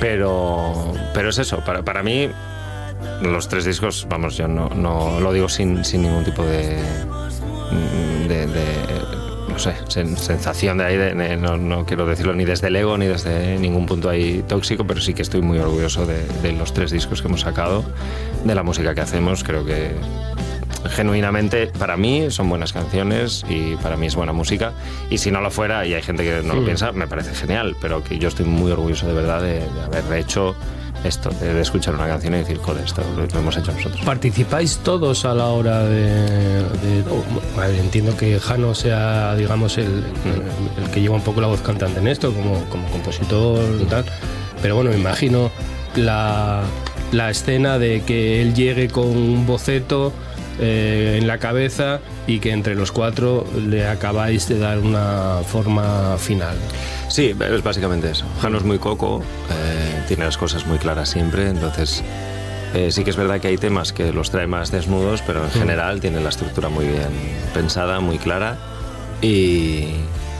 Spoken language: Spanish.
Pero es eso, para mí los 3 discos, vamos, yo no lo digo sin ningún tipo de no sé, sensación de ahí, no quiero decirlo ni desde el ego ni desde ningún punto ahí tóxico, pero sí que estoy muy orgulloso de los 3 discos que hemos sacado, de la música que hacemos. Creo que genuinamente para mí son buenas canciones y para mí es buena música, y si no lo fuera, y hay gente que no lo piensa, me parece genial, pero que yo estoy muy orgulloso de verdad de haber hecho esto, de escuchar una canción y decir, joder, esto lo hemos hecho nosotros. ¿Participáis todos a la hora bueno, entiendo que Jano sea, digamos, el que lleva un poco la voz cantante en esto, como compositor y tal, pero bueno, me imagino la escena de que él llegue con un boceto en la cabeza y que entre los 4 le acabáis de dar una forma final. Sí, es básicamente eso. Jano es muy coco, tiene las cosas muy claras siempre, entonces sí que es verdad que hay temas que los trae más desnudos, pero en general tiene la estructura muy bien pensada, muy clara, y